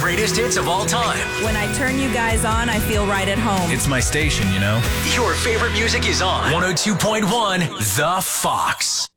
greatest hits of all time. When I turn you guys on, I feel right at home. It's my station, you know? Your favorite music is on 102.1 The Fox.